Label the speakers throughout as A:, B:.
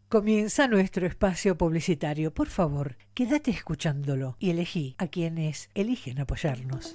A: Comienza nuestro espacio publicitario. Por favor, quédate escuchándolo y elegí a quienes eligen apoyarnos.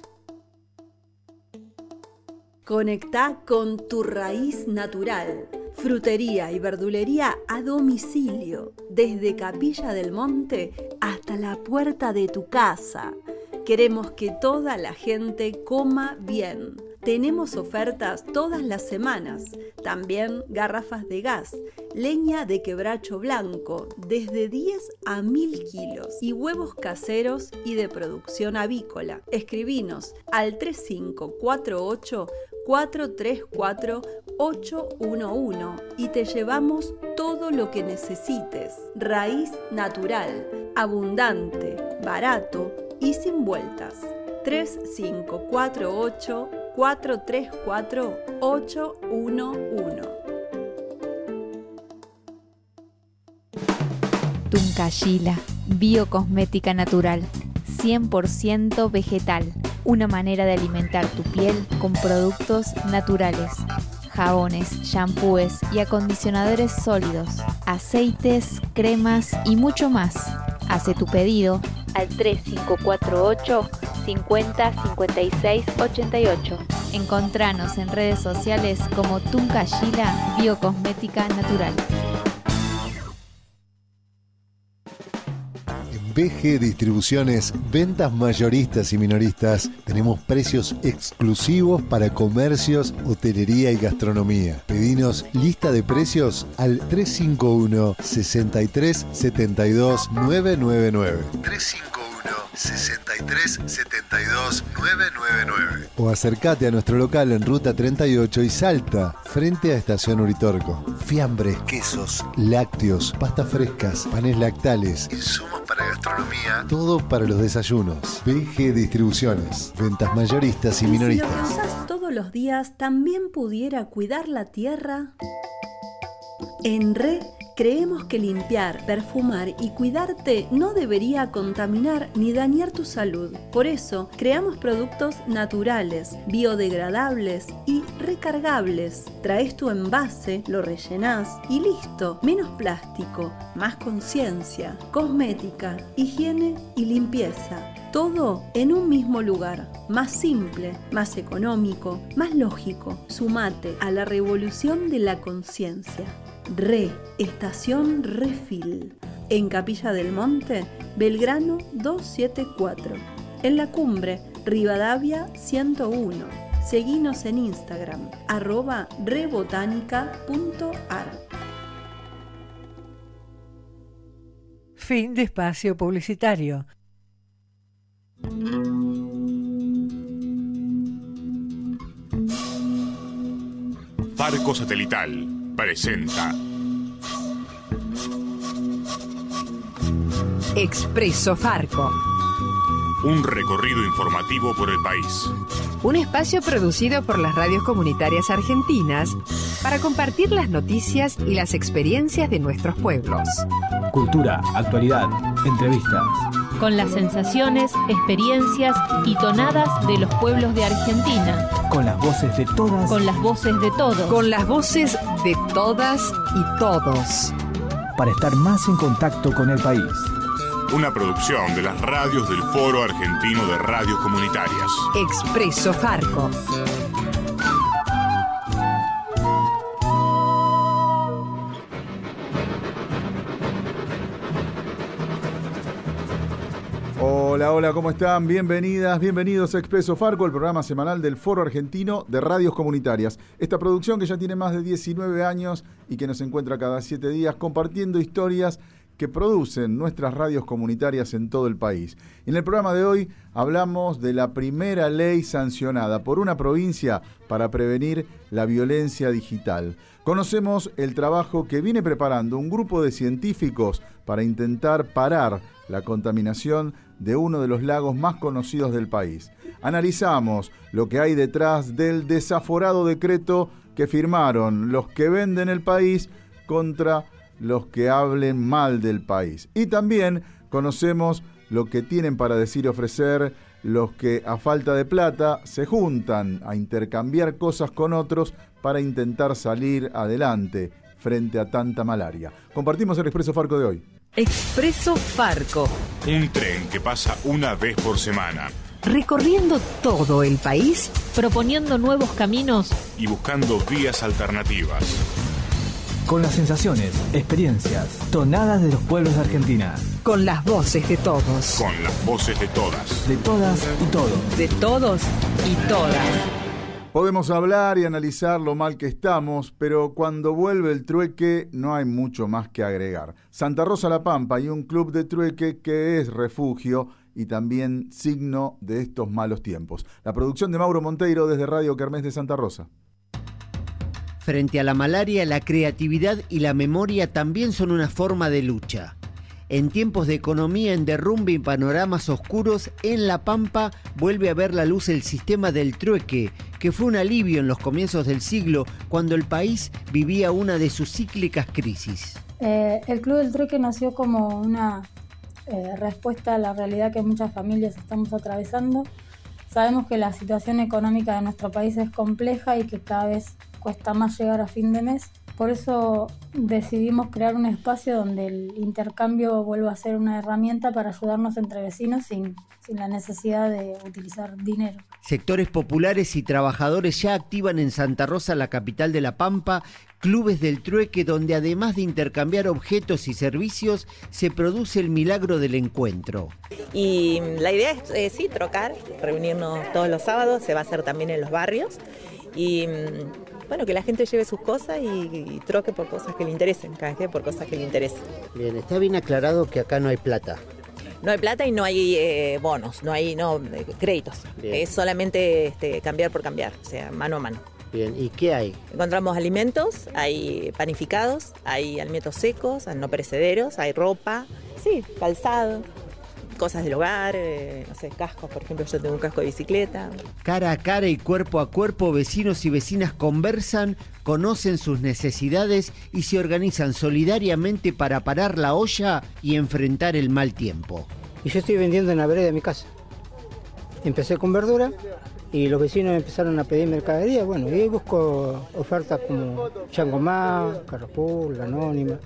B: Conectá con tu raíz natural. Frutería y verdulería a domicilio, desde Capilla del Monte hasta la puerta de tu casa. Queremos que toda la gente coma bien. Tenemos ofertas todas las semanas. También garrafas de gas, leña de quebracho blanco, desde 10 a 1000 kilos, y huevos caseros y de producción avícola. Escribinos al 3548 434 811 y te llevamos todo lo que necesites. Raíz natural, abundante, barato y sin vueltas. 3548 434 811.
C: Tuncayila, biocosmética natural, 100% vegetal. Una manera de alimentar tu piel con productos naturales. Jabones, shampoos y acondicionadores sólidos, aceites, cremas y mucho más. Hace tu pedido al 3548 50 56 88. Encontranos en redes sociales como Tuncayila Biocosmética Natural.
D: BG Distribuciones, ventas mayoristas y minoristas. Tenemos precios exclusivos para comercios, hotelería y gastronomía. Pedinos lista de precios al 351 63 72 999. 351 63 72 999. O acércate a nuestro local en Ruta 38 y Salta, frente a Estación Uritorco. Fiambres, quesos, lácteos, pastas frescas, panes lactales, insumos para gastronomía, todo para los desayunos. BG Distribuciones, ventas mayoristas y minoristas.
B: Si lo pensás todos los días, ¿también pudiera cuidar la tierra? En RE creemos que limpiar, perfumar y cuidarte no debería contaminar ni dañar tu salud. Por eso, creamos productos naturales, biodegradables y recargables. Traes tu envase, lo rellenás y listo. Menos plástico, más conciencia, cosmética, higiene y limpieza. Todo en un mismo lugar. Más simple, más económico, más lógico. Sumate a la revolución de la conciencia. Estación Refil. En Capilla del Monte, Belgrano 274. En La Cumbre, Rivadavia 101. Seguinos en Instagram, @rebotanica.ar.
A: Fin de espacio publicitario.
E: Farco Satelital presenta
F: Expreso Farco.
E: Un recorrido informativo por el país.
F: Un espacio producido por las radios comunitarias argentinas para compartir las noticias y las experiencias de nuestros pueblos.
G: Cultura, actualidad, entrevistas.
H: Con las sensaciones, experiencias y tonadas de los pueblos de Argentina.
G: Con las voces de todas.
H: Con las voces de todos.
F: Con las voces de todas y todos.
G: Para estar más en contacto con el país.
E: Una producción de las radios del Foro Argentino de Radios Comunitarias.
F: Expreso Farco.
I: Hola, ¿cómo están? Bienvenidas, bienvenidos a Expreso Farco, el programa semanal del Foro Argentino de Radios Comunitarias. Esta producción que ya tiene más de 19 años y que nos encuentra cada 7 días compartiendo historias que producen nuestras radios comunitarias en todo el país. En el programa de hoy hablamos de la primera ley sancionada por una provincia para prevenir la violencia digital. Conocemos el trabajo que viene preparando un grupo de científicos para intentar parar la contaminación de uno de los lagos más conocidos del país. Analizamos lo que hay detrás del desaforado decreto que firmaron los que venden el país contra los que hablen mal del país. Y también conocemos lo que tienen para decir y ofrecer los que a falta de plata se juntan a intercambiar cosas con otros para intentar salir adelante frente a tanta malaria. Compartimos el Expreso Farco de hoy.
J: Expreso Farco.
E: Un tren que pasa una vez por semana.
J: Recorriendo todo el país,
H: proponiendo nuevos caminos
E: y buscando vías alternativas.
G: Con las sensaciones, experiencias, tonadas de los pueblos de Argentina.
J: Con las voces de todos.
E: Con las voces de todas.
G: De todas y todos.
J: De todos y todas.
I: Podemos hablar y analizar lo mal que estamos, pero cuando vuelve el trueque no hay mucho más que agregar. Santa Rosa La Pampa hay un club de trueque que es refugio y también signo de estos malos tiempos. La producción de Mauro Monteiro desde Radio Kermés de Santa Rosa.
K: Frente a la malaria, la creatividad y la memoria también son una forma de lucha. En tiempos de economía en derrumbe y panoramas oscuros, en La Pampa vuelve a ver la luz el sistema del trueque, que fue un alivio en los comienzos del siglo, cuando el país vivía una de sus cíclicas crisis.
L: El Club del Trueque nació como una respuesta a la realidad que muchas familias estamos atravesando. Sabemos que la situación económica de nuestro país es compleja y que cada vez cuesta más llegar a fin de mes. Por eso decidimos crear un espacio donde el intercambio vuelva a ser una herramienta para ayudarnos entre vecinos sin la necesidad de utilizar dinero.
K: Sectores populares y trabajadores ya activan en Santa Rosa, la capital de La Pampa, clubes del trueque donde además de intercambiar objetos y servicios, se produce el milagro del encuentro.
M: Y la idea es sí, trocar, reunirnos todos los sábados, se va a hacer también en los barrios y bueno, que la gente lleve sus cosas y troque por cosas que le interesen, canje por cosas que le interesen.
K: Bien, está bien aclarado que acá no hay plata.
M: No hay plata y no hay bonos, no hay créditos. Bien. Es solamente cambiar por cambiar, o sea, mano a mano.
K: Bien, ¿y qué hay?
M: Encontramos alimentos, hay panificados, hay alimentos secos, no perecederos, hay ropa, sí, calzado, cosas del hogar, no sé, cascos, por ejemplo, yo tengo un casco de bicicleta.
K: Cara a cara y cuerpo a cuerpo, vecinos y vecinas conversan, conocen sus necesidades y se organizan solidariamente para parar la olla y enfrentar el mal tiempo.
N: Y yo estoy vendiendo en la vereda de mi casa. Empecé con verdura y los vecinos empezaron a pedir mercadería. Bueno, y busco ofertas como Changomá, Carrefour, La Anónima,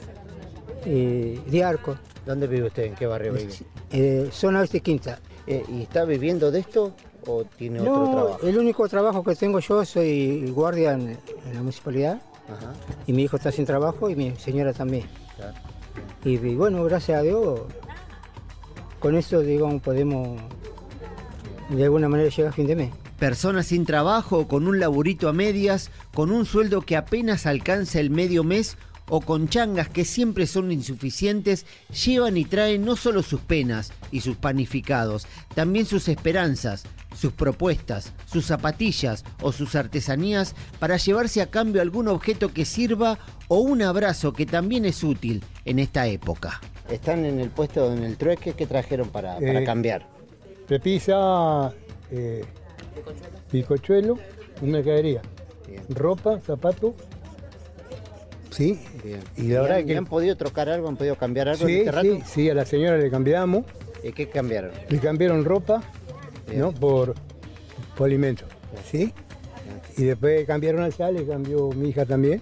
N: Diarco.
K: ¿Dónde vive usted? ¿En qué barrio vive?
N: Zona Oeste Quinta.
K: ¿Y está viviendo de esto o tiene otro trabajo?
N: El único trabajo que tengo yo, soy guardia en la municipalidad. Ajá. Y mi hijo está sin trabajo y mi señora también. Claro. Y bueno, gracias a Dios, con esto, digamos, podemos de alguna manera llegar a fin de mes.
K: Personas sin trabajo, con un laburito a medias, con un sueldo que apenas alcanza el medio mes o con changas que siempre son insuficientes, llevan y traen no solo sus penas y sus panificados, también sus esperanzas, sus propuestas, sus zapatillas o sus artesanías para llevarse a cambio algún objeto que sirva o un abrazo que también es útil en esta época. Están en el puesto, en el trueque, ¿qué trajeron para cambiar?
O: Repisa, bizcochuelo, una mercadería, ropa, zapatos. Sí.
K: Bien. Y la verdad que han podido trocar algo, han podido cambiar algo en este rato.
O: Sí, a la señora le cambiamos.
K: ¿Qué cambiaron?
O: Le cambiaron ropa, ¿no? por alimentos. ¿Sí? Y después cambiaron allá, le cambió mi hija también.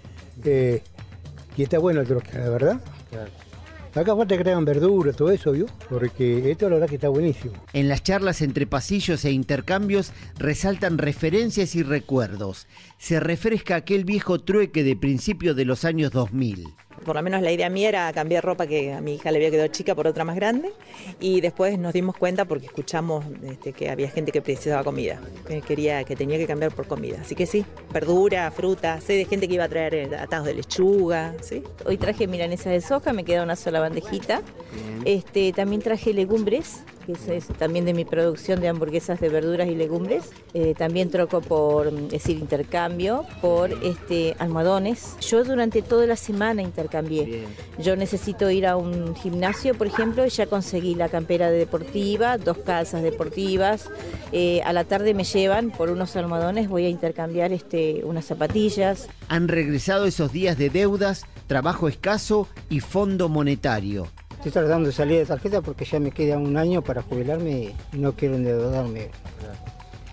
O: Y está bueno el troque, la verdad. Claro. Acá falta que traigan verduras, todo eso, ¿vio? Porque esto la verdad que está buenísimo.
K: En las charlas entre pasillos e intercambios resaltan referencias y recuerdos. Se refresca aquel viejo trueque de principios de los años 2000.
M: Por lo menos la idea mía era cambiar ropa que a mi hija le había quedado chica por otra más grande y después nos dimos cuenta porque escuchamos que había gente que precisaba comida, que tenía que cambiar por comida. Así que sí, verdura, fruta, sé de gente que iba a traer atados de lechuga, ¿sí?
P: Hoy traje milanesa de soja, me queda una sola bandejita. También traje legumbres, que es también de mi producción de hamburguesas de verduras y legumbres. También troco por, intercambio por almohadones. Yo durante toda la semana intercambié. Bien. Yo necesito ir a un gimnasio, por ejemplo, y ya conseguí la campera deportiva, 2 calzas deportivas. A la tarde me llevan por unos almohadones, voy a intercambiar unas zapatillas.
K: Han regresado esos días de deudas, trabajo escaso y fondo monetario.
N: Estoy tratando de salir de tarjeta porque ya me queda un año para jubilarme y no quiero endeudarme.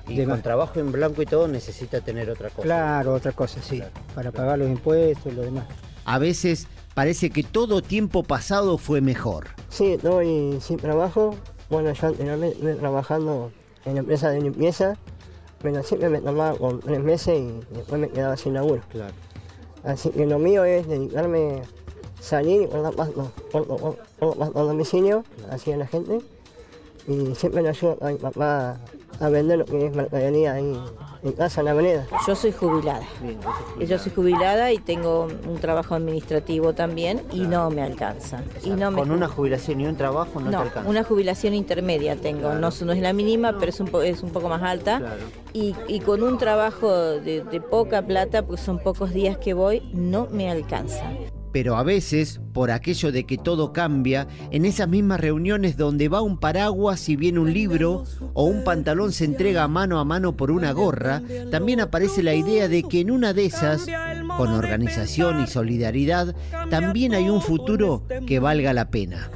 K: Y con trabajo en blanco y todo necesita tener otra cosa.
N: Claro, otra cosa, sí. Para pagar los impuestos y lo demás.
K: A veces parece que todo tiempo pasado fue mejor.
Q: Sí, estoy sin trabajo. Bueno, yo anteriormente trabajando en la empresa de limpieza, pero siempre me tomaba con 3 meses y después me quedaba sin laburo.
K: Claro.
Q: Así que lo mío es dedicarme a salir y cortar pasto a domicilio, así a la gente. Y siempre le ayudo a mi papá a vender lo que es mercadería ahí en casa, en la avenida.
P: Yo soy jubilada. Yo soy jubilada y tengo un trabajo administrativo también y no me alcanza.
K: O sea, con una jubilación y un trabajo no te alcanza.
P: Una jubilación intermedia tengo. Claro. No es la mínima, pero es un poco más alta.
K: Claro.
P: Y con un trabajo de poca plata, porque son pocos días que voy, no me alcanza.
K: Pero a veces, por aquello de que todo cambia, en esas mismas reuniones donde va un paraguas y viene un libro, o un pantalón se entrega a mano por una gorra, también aparece la idea de que en una de esas, con organización y solidaridad, también hay un futuro que valga la pena.